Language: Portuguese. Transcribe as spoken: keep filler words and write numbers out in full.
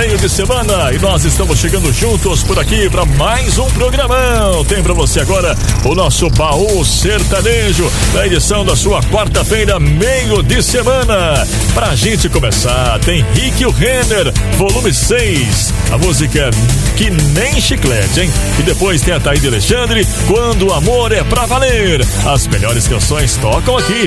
meio de semana e nós estamos chegando juntos por aqui para mais um programão. Tem para você agora o nosso Baú Sertanejo, na edição da sua quarta-feira, meio de semana. Pra gente começar, tem Rick Renner, volume seis, a música Que Nem Chiclete, hein? E depois tem a Thaíde Alexandre, Quando o Amor é Pra Valer. As melhores canções tocam aqui